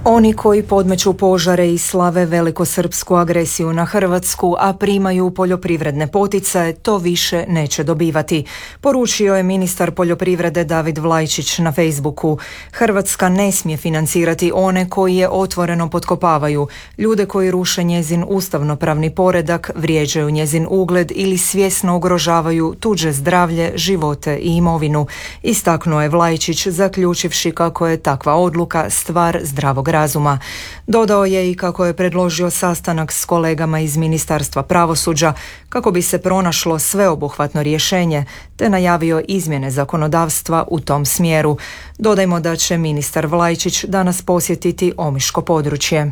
Oni koji podmeću požare i slave velikosrpsku agresiju na Hrvatsku, a primaju poljoprivredne poticaje, to više neće dobivati, poručio je ministar poljoprivrede David Vlajčić na Facebooku. Hrvatska ne smije financirati one koji je otvoreno potkopavaju, ljude koji ruše njezin ustavnopravni poredak, vrijeđaju njezin ugled ili svjesno ugrožavaju tuđe zdravlje, živote i imovinu, istaknuo je Vlajčić, zaključivši kako je takva odluka stvar zdravog razuma. Dodao je i kako je predložio sastanak s kolegama iz Ministarstva pravosuđa kako bi se pronašlo sveobuhvatno rješenje, te najavio izmjene zakonodavstva u tom smjeru. Dodajmo da će ministar Vlajčić danas posjetiti Omiško područje.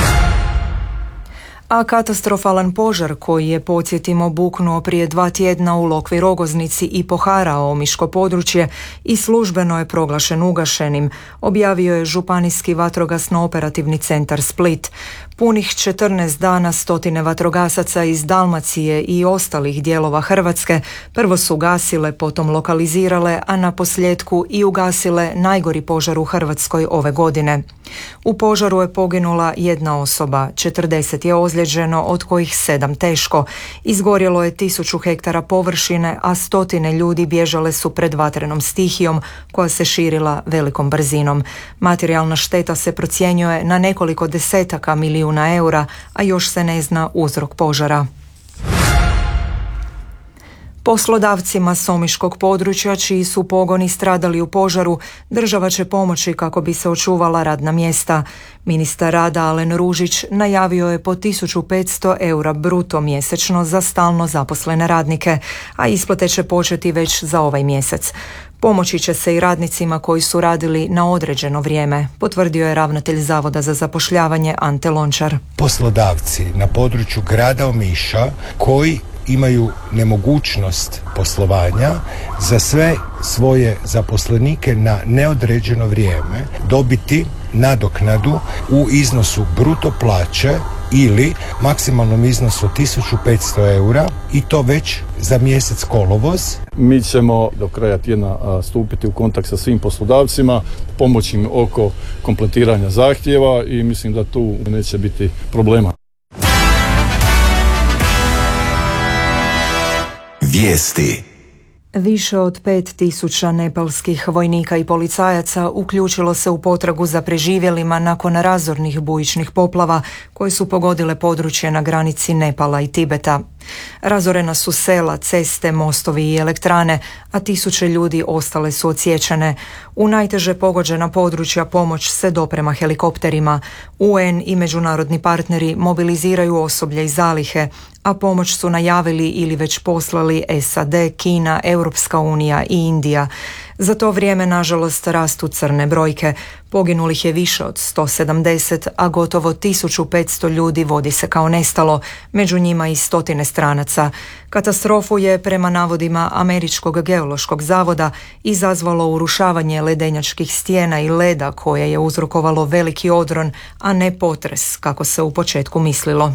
A katastrofalan požar koji je, podsjetimo, buknuo prije 2 tjedna u Lokvi Rogoznici i poharao Omiško područje i službeno je proglašen ugašenim, objavio je Županijski vatrogasno-operativni centar Split. Punih 14 dana stotine vatrogasaca iz Dalmacije i ostalih dijelova Hrvatske prvo su gasile, potom lokalizirale, a na posljedku i ugasile najgori požar u Hrvatskoj ove godine. U požaru je poginula 1 osoba, 40 je ozlijeđeno, od kojih 7 teško. Izgorjelo je 1000 hektara površine, a stotine ljudi bježale su pred vatrenom stihijom koja se širila velikom brzinom. Materijalna šteta se procjenjuje na nekoliko desetaka milijuna eura, a još se ne zna uzrok požara. Poslodavcima s omiškog područja čiji su pogoni stradali u požaru, država će pomoći kako bi se očuvala radna mjesta. Ministar rada Alen Ružić najavio je po 1500 eura bruto mjesečno za stalno zaposlene radnike, a isplate će početi već za ovaj mjesec. Pomoći će se i radnicima koji su radili na određeno vrijeme, potvrdio je ravnatelj Zavoda za zapošljavanje Ante Lončar. Poslodavci na području grada Omiša koji imaju nemogućnost poslovanja za sve svoje zaposlenike na neodređeno vrijeme dobiti nadoknadu u iznosu bruto plaće ili maksimalnom iznosu 1500 eura i to već za mjesec kolovoz. Mi ćemo do kraja tjedna stupiti u kontakt sa svim poslodavcima, pomoći im oko kompletiranja zahtjeva i mislim da tu neće biti problema. Vijesti. Više od 5000 nepalskih vojnika i policajaca uključilo se u potragu za preživjelima nakon razornih bujičnih poplava koje su pogodile područje na granici Nepala i Tibeta. Razorena su sela, ceste, mostovi i elektrane, a 1000 ljudi ostale su odsječene. U najteže pogođena područja pomoć se doprema helikopterima. UN i međunarodni partneri mobiliziraju osoblje i zalihe, a pomoć su najavili ili već poslali SAD, Kina, Europska unija i Indija. Za to vrijeme, nažalost, rastu crne brojke. Poginulih je više od 170, a gotovo 1500 ljudi vodi se kao nestalo, među njima i stotine stranaca. Katastrofu je, prema navodima Američkog geološkog zavoda, izazvalo urušavanje ledenjačkih stijena i leda koje je uzrokovalo veliki odron, a ne potres, kako se u početku mislilo.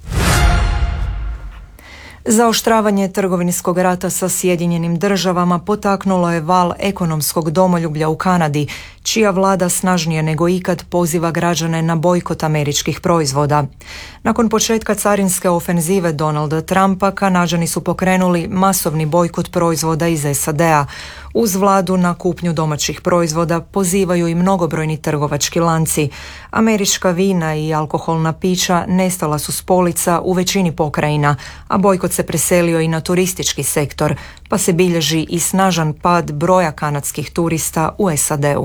Zaoštravanje trgovinskog rata sa Sjedinjenim državama potaknulo je val ekonomskog domoljublja u Kanadi, čija vlada snažnije nego ikad poziva građane na bojkot američkih proizvoda. Nakon početka carinske ofenzive Donalda Trumpa, Kanađani su pokrenuli masovni bojkot proizvoda iz SAD-a. Uz vladu na kupnju domaćih proizvoda pozivaju i mnogobrojni trgovački lanci. Američka vina i alkoholna pića nestala su s polica u većini pokrajina, a bojkot se preselio i na turistički sektor, pa se bilježi i snažan pad broja kanadskih turista u SAD-u.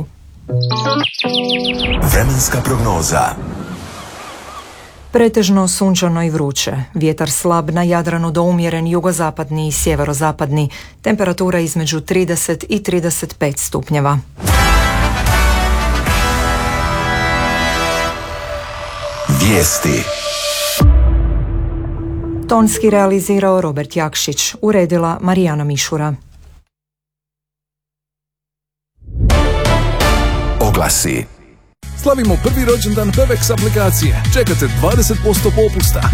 Vremenska prognoza. Pretežno sunčano i vruće. Vjetar slab na Jadranu do umjeren jugozapadni i sjeverozapadni. Temperatura između 30 i 35 stupnjeva. Vijesti. Tonski realizirao Robert Jakšić, uredila Marijana Mišura. Oglasi. Slavimo prvi rođendan Pevex aplikacije. Čekate 20% popusta.